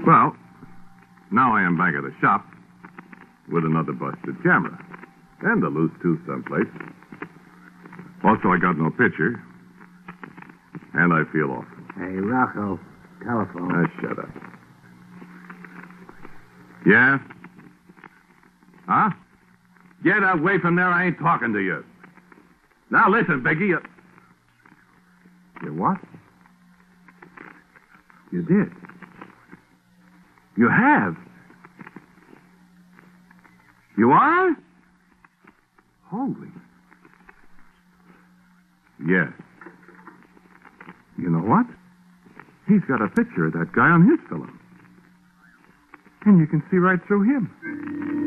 Well, now I am back at the shop with another busted camera and a loose tooth someplace. Also, I got no picture, and I feel awful. Hey, Rocco, telephone. Shut up. Yeah? Huh? Get away from there. I ain't talking to you. Now, listen, Biggie. You what? You did. You have. You are? Holy. Yes. You know what? He's got a picture of that guy on his film. And you can see right through him.